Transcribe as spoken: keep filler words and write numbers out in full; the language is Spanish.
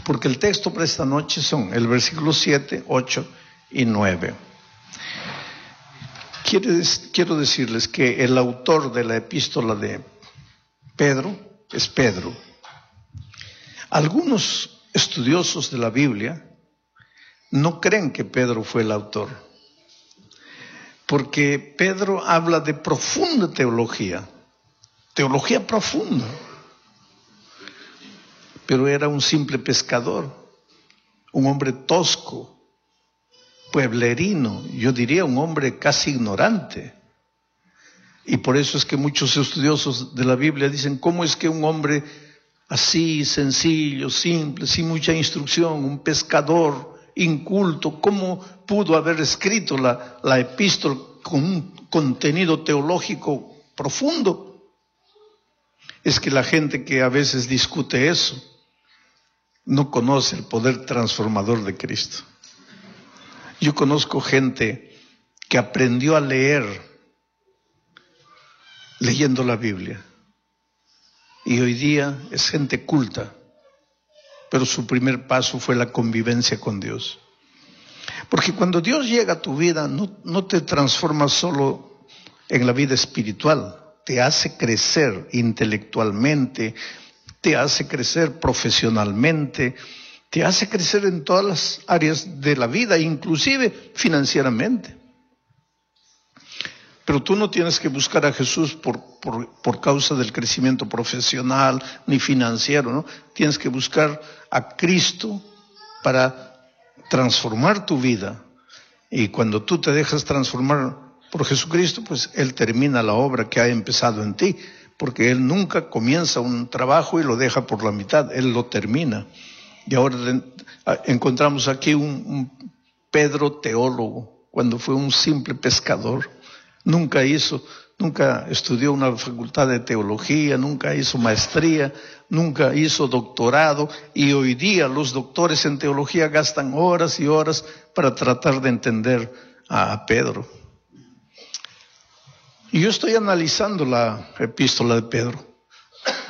porque el texto para esta noche son el versículo siete, ocho y nueve. Quiero decirles que el autor de la epístola de Pedro es Pedro. Algunos estudiosos de la Biblia no creen que Pedro fue el autor, porque Pedro habla de profunda teología, teología profunda, pero era un simple pescador, un hombre tosco, pueblerino, yo diría un hombre casi ignorante. Y por eso es que muchos estudiosos de la Biblia dicen, ¿cómo es que un hombre así, sencillo, simple, sin mucha instrucción, un pescador inculto, cómo pudo haber escrito la, la epístola con un contenido teológico profundo? Es que la gente que a veces discute eso no conoce el poder transformador de Cristo. Yo conozco gente que aprendió a leer leyendo la Biblia, y hoy día es gente culta, pero su primer paso fue la convivencia con Dios. Porque cuando Dios llega a tu vida, no, no te transforma solo en la vida espiritual, te hace crecer intelectualmente, te hace crecer profesionalmente, te hace crecer en todas las áreas de la vida, inclusive financieramente. Pero tú no tienes que buscar a Jesús por, por, por causa del crecimiento profesional ni financiero, ¿no? Tienes que buscar a Cristo para transformar tu vida. Y cuando tú te dejas transformar por Jesucristo, pues Él termina la obra que ha empezado en ti, porque Él nunca comienza un trabajo y lo deja por la mitad, Él lo termina. Y ahora encontramos aquí un, un Pedro teólogo, cuando fue un simple pescador. Nunca hizo, nunca estudió una facultad de teología, nunca hizo maestría, nunca hizo doctorado, y hoy día los doctores en teología gastan horas y horas para tratar de entender a Pedro. Y yo estoy analizando la epístola de Pedro,